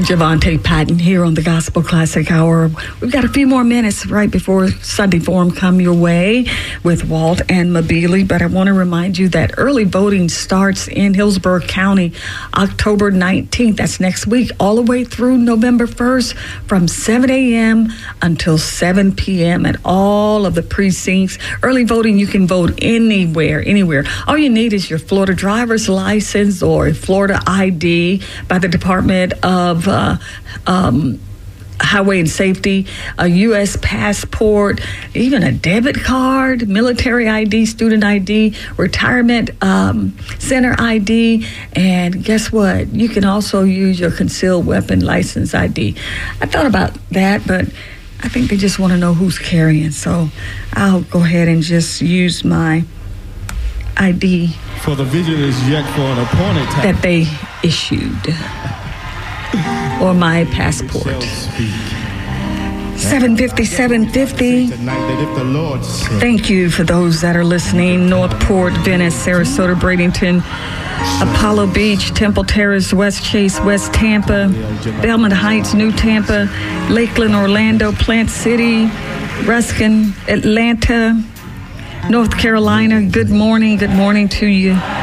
Javante Patton here on the Gospel Classic Hour. We've got a few more minutes right before Sunday Forum come your way with Walt and Mabili, but I want to remind you that early voting starts in Hillsborough County October 19th. That's next week, all the way through November 1st from 7 a.m. until 7 p.m. at all of the precincts. Early voting, you can vote anywhere. All you need is your Florida driver's license or a Florida ID by the Department of Highway and Safety, a U.S. passport, even a debit card, military ID, student ID, retirement center ID, and guess what? You can also use your concealed weapon license ID. I thought about that, but I think they just want to know who's carrying, so I'll go ahead and just use my ID for the vigilance yet for an appointed time that they issued. Or my passport. 750. Thank you for those that are listening. Northport, Venice, Sarasota, Bradenton, Apollo Beach, Temple Terrace, West Chase, West Tampa, Belmont Heights, New Tampa, Lakeland, Orlando, Plant City, Ruskin, Atlanta, North Carolina. Good morning to you.